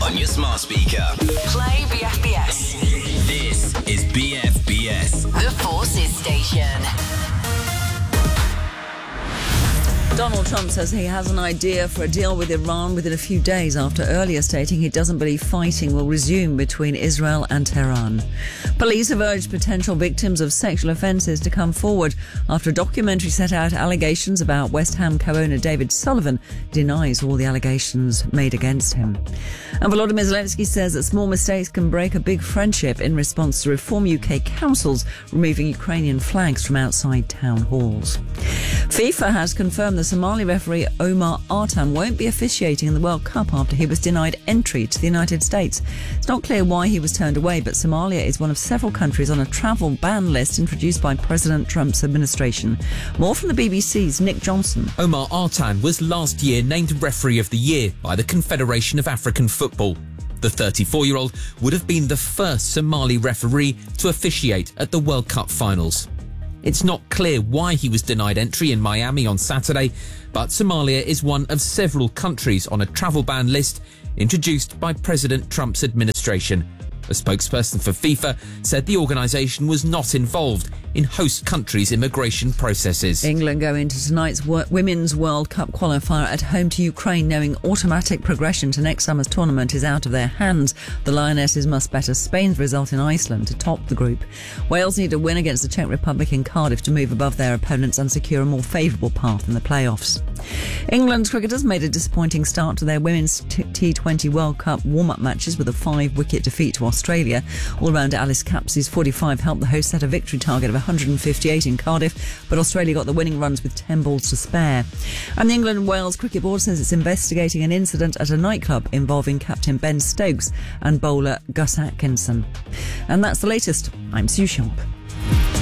on your smart speaker. Play BFBS. This is BFBS. The Forces Station. Donald Trump says he has an idea for a deal with Iran within a few days after earlier stating he doesn't believe fighting will resume between Israel and Tehran. Police have urged potential victims of sexual offences to come forward after a documentary set out allegations about West Ham co-owner David Sullivan denies all the allegations made against him. And Volodymyr Zelensky says that small mistakes can break a big friendship in response to Reform UK councils removing Ukrainian flags from outside town halls. FIFA has confirmed the Somali referee Omar Artan won't be officiating in the World Cup after he was denied entry to the United States. It's not clear why he was turned away, but Somalia is one of several countries on a travel ban list introduced by President Trump's administration. More from the BBC's Nick Johnson. Omar Artan was last year named Referee of the Year by the Confederation of African Football. The 34-year-old would have been the first Somali referee to officiate at the World Cup finals. It's not clear why he was denied entry in Miami on Saturday, but Somalia is one of several countries on a travel ban list introduced by President Trump's administration. A spokesperson for FIFA said the organisation was not involved in host countries' immigration processes. England go into tonight's Women's World Cup qualifier at home to Ukraine, knowing automatic progression to next summer's tournament is out of their hands. The Lionesses must better Spain's result in Iceland to top the group. Wales need a win against the Czech Republic in Cardiff to move above their opponents and secure a more favourable path in the playoffs. England's cricketers made a disappointing start to their Women's T20 World Cup warm-up matches with a 5-wicket defeat to Australia. All-rounder Alice Capsey's 45 helped the hosts set a victory target of 158 in Cardiff, but Australia got the winning runs with 10 balls to spare. And the England Wales Cricket Board says it's investigating an incident at a nightclub involving captain Ben Stokes and bowler Gus Atkinson. And that's the latest. I'm Sue Sharp.